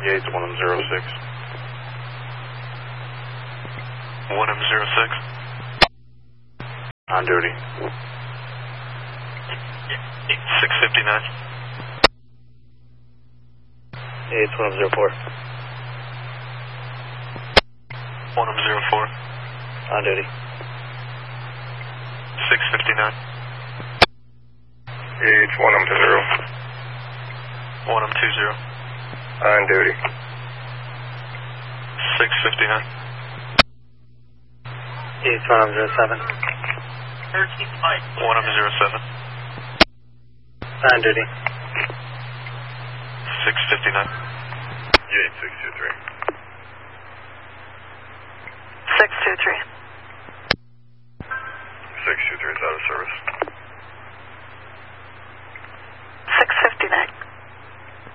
Yates 1M06. 1M06. On duty. 659. Yates 1M04. 1M04. On duty. 659. Yates 1M20. 1M20. On duty. 659. Yates 1M07. 1M07. On duty. 659. Yates 623. 623. 623 is out of service.